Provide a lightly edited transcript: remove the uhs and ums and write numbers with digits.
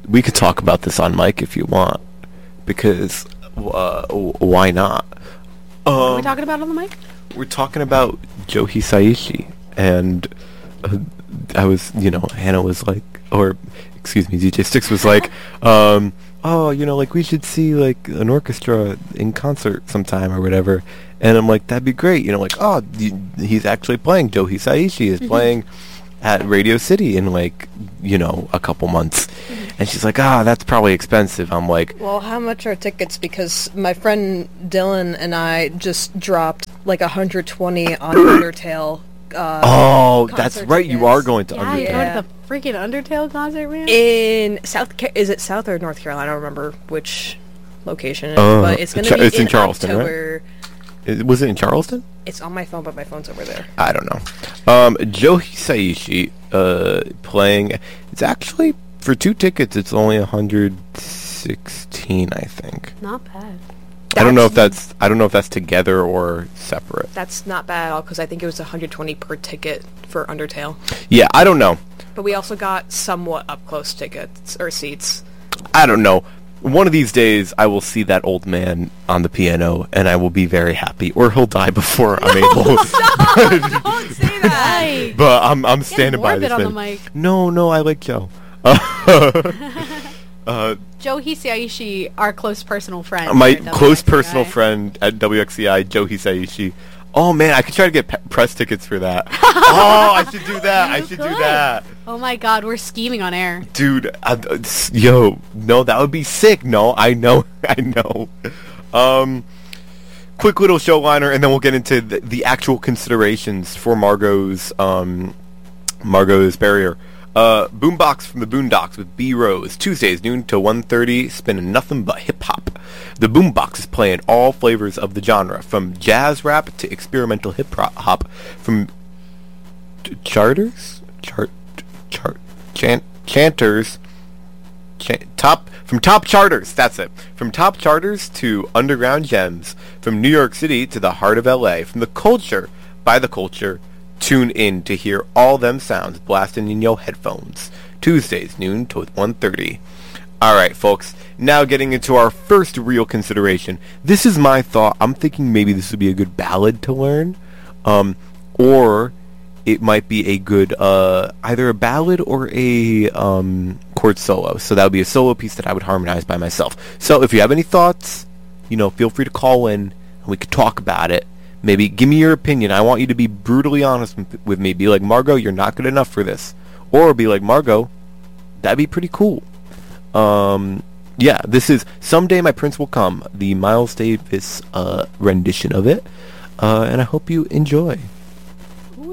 we could talk about this on mic if you want, because why not? What are we talking about on the mic? We're talking about Joe Hisaishi, and Hannah was like, or excuse me, DJ Sticks was like, like we should see like an orchestra in concert sometime or whatever, and I'm like, that'd be great, he's actually playing. Joe Hisaishi is playing at Radio City in like, a couple months, and she's like, that's probably expensive. I'm like, well, how much are tickets? Because my friend Dylan and I just dropped like 120 on Undertale. That's right. Tickets. You are going to Yeah, Undertale. you're going to the freaking Undertale concert, man? In is it South or North Carolina? I don't remember which location it is, but it's going to be it's in Charleston, October. Right? Was it in Charleston? It's on my phone, but my phone's over there. I don't know. Joe Hisaishi playing. It's actually, for 2 tickets, it's only 116, I think. Not bad. I don't know if that's together or separate. That's not bad at all, because I think it was 120 per ticket for Undertale. Yeah, I don't know. But we also got somewhat up-close tickets, or seats. I don't know. One of these days, I will see that old man on the piano, and I will be very happy. Or he'll die before I'm able. Stop! Don't say that! But I'm standing by this on man. the mic. No, I like Joe. Joe Hisaishi, our close personal friend. My here at close WXCI. personal friend at WXCI, Joe Hisaishi. Oh man, I could try to get press tickets for that. I should do that. I should do that. Oh my god, we're scheming on air. Dude, no, that would be sick. No, I know. Quick little show liner, and then we'll get into the actual considerations for Margot's Barrier. Boombox from the Boondocks with B Rose. Tuesdays, noon to 1:30, spinning nothing but hip-hop. The Boombox is playing all flavors of the genre, from jazz rap to experimental hip-hop, from chanters, from top charters, that's it. From top charters to underground gems, from New York City to the heart of LA, from the culture, by the culture. Tune in to hear all them sounds blasting in your headphones. Tuesdays, noon to 1:30. Alright, folks, now getting into our first real consideration. This is my thought. I'm thinking maybe this would be a good ballad to learn. Or it might be a good, either a ballad or a chord solo. So that would be a solo piece that I would harmonize by myself. So if you have any thoughts, feel free to call in and we could talk about it. Maybe give me your opinion. I want you to be brutally honest with me. Be like, Margot, you're not good enough for this. Or be like, Margot, that'd be pretty cool. This is Someday My Prince Will Come, the Miles Davis rendition of it. And I hope you enjoy.